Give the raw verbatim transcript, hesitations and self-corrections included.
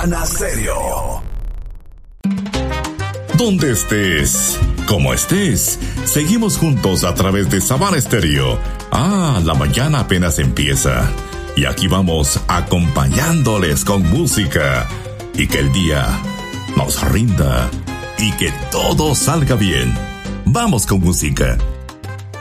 Sabana Stereo. Donde estés, como estés, seguimos juntos a través de Sabana Stereo. Ah, la mañana apenas empieza. Y aquí vamos acompañándoles con música. Y que el día nos rinda. Y que todo salga bien. Vamos con música.